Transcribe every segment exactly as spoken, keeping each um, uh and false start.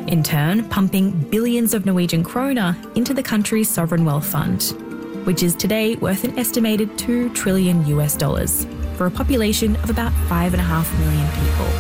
in turn pumping billions of Norwegian kroner into the country's sovereign wealth fund, which is today worth an estimated two trillion US dollars for a population of about five and a half million people.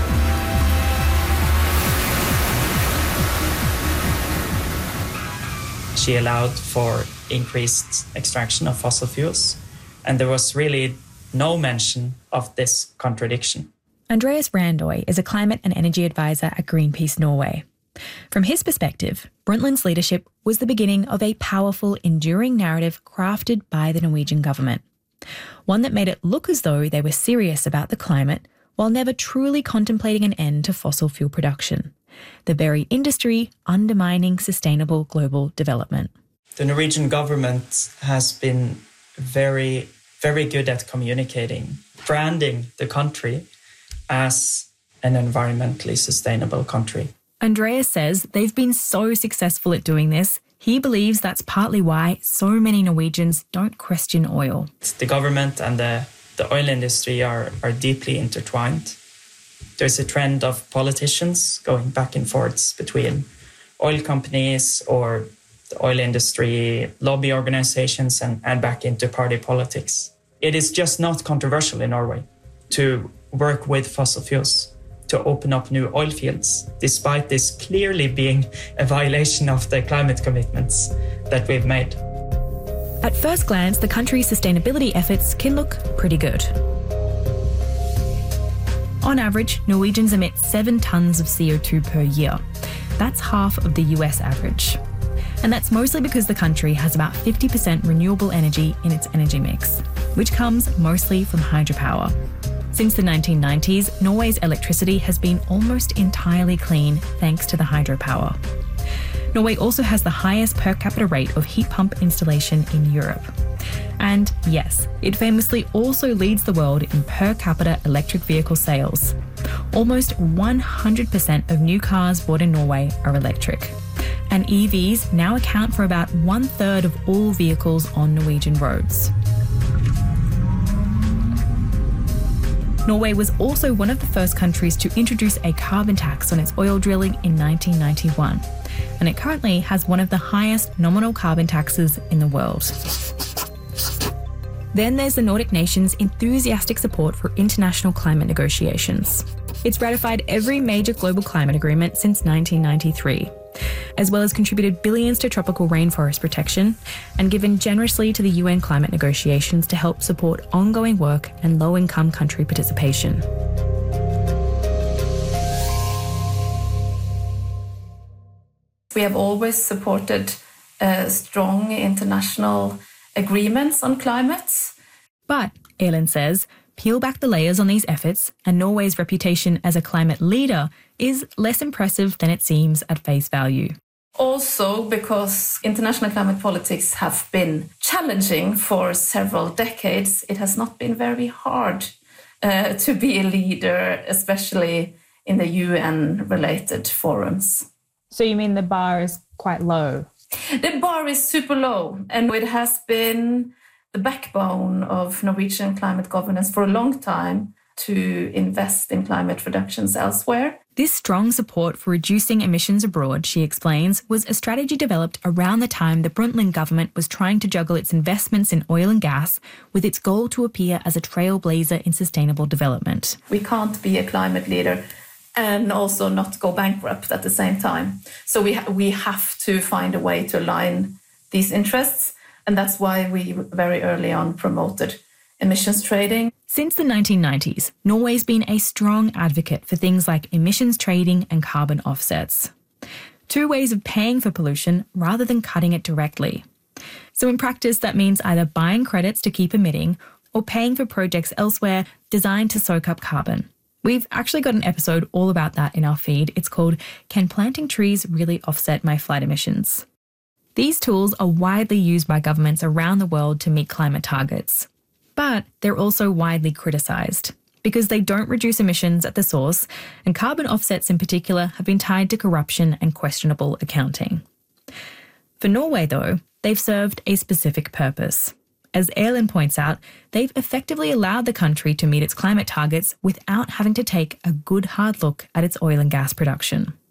She allowed for increased extraction of fossil fuels, and there was really no mention of this contradiction. Andreas Randøy is a climate and energy advisor at Greenpeace Norway. From his perspective, Brundtland's leadership was the beginning of a powerful, enduring narrative crafted by the Norwegian government. One that made it look as though they were serious about the climate while never truly contemplating an end to fossil fuel production. The very industry undermining sustainable global development. The Norwegian government has been very, very good at communicating, branding the country as an environmentally sustainable country. Andreas says they've been so successful at doing this, he believes that's partly why so many Norwegians don't question oil. The government and the, the oil industry are, are deeply intertwined. There's a trend of politicians going back and forth between oil companies or the oil industry, lobby organizations, and, and back into party politics. It is just not controversial in Norway to work with fossil fuels, to open up new oil fields, despite this clearly being a violation of the climate commitments that we've made. At first glance, the country's sustainability efforts can look pretty good. On average, Norwegians emit seven tonnes of C O two per year. That's half of the U S average. And that's mostly because the country has about fifty percent renewable energy in its energy mix, which comes mostly from hydropower. Since the nineteen nineties, Norway's electricity has been almost entirely clean thanks to the hydropower. Norway also has the highest per capita rate of heat pump installation in Europe. And yes, it famously also leads the world in per capita electric vehicle sales. Almost one hundred percent of new cars bought in Norway are electric. And E Vs now account for about one third of all vehicles on Norwegian roads. Norway was also one of the first countries to introduce a carbon tax on its oil drilling in nineteen ninety-one, and it currently has one of the highest nominal carbon taxes in the world. Then there's the Nordic nations' enthusiastic support for international climate negotiations. It's ratified every major global climate agreement since nineteen ninety-three, as well as contributed billions to tropical rainforest protection and given generously to the U N climate negotiations to help support ongoing work and low-income country participation. We have always supported uh, strong international agreements on climate. But, Elin says, peel back the layers on these efforts and Norway's reputation as a climate leader is less impressive than it seems at face value. Also because international climate politics have been challenging for several decades, it has not been very hard uh, to be a leader, especially in the U N-related forums. So you mean the bar is quite low? The bar is super low, and it has been the backbone of Norwegian climate governance for a long time to invest in climate reductions elsewhere. This strong support for reducing emissions abroad, she explains, was a strategy developed around the time the Brundtland government was trying to juggle its investments in oil and gas with its goal to appear as a trailblazer in sustainable development. We can't be a climate leader and also not go bankrupt at the same time. So we ha- we have to find a way to align these interests, and that's why we very early on promoted emissions trading. Since the nineteen nineties, Norway's been a strong advocate for things like emissions trading and carbon offsets. Two ways of paying for pollution rather than cutting it directly. So in practice, that means either buying credits to keep emitting or paying for projects elsewhere designed to soak up carbon. We've actually got an episode all about that in our feed. It's called Can Planting Trees Really Offset My Flight Emissions? These tools are widely used by governments around the world to meet climate targets. But they're also widely criticised because they don't reduce emissions at the source, and carbon offsets in particular have been tied to corruption and questionable accounting. For Norway, though, they've served a specific purpose. As Elin points out, they've effectively allowed the country to meet its climate targets without having to take a good hard look at its oil and gas production.